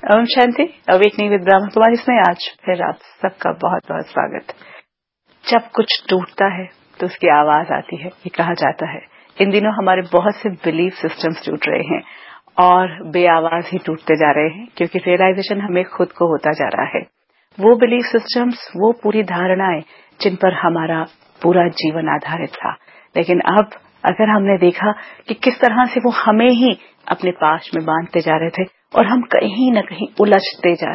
Om Shanti. Awakening with Brahma Kumari में आज फिर आप सबका बहुत बहुत स्वागत। जब कुछ टूटता है तो उसकी आवाज आती है, ये कहा जाता है। इन दिनों हमारे बहुत से बिलीफ सिस्टम्स टूट रहे हैं और बेआवाज ही टूटते जा रहे हैं, क्योंकि रियलाइजेशन हमें खुद को होता जा रहा है। वो बिलीफ सिस्टम्स, वो पूरी धारणाएं जिन पर हमारा पूरा जीवन आधारित था, लेकिन अब अगर हमने देखा कि किस तरह से वो हमें ही अपने पास में बांधते जा रहे थे और हम कहीं न कहीं उलझते जा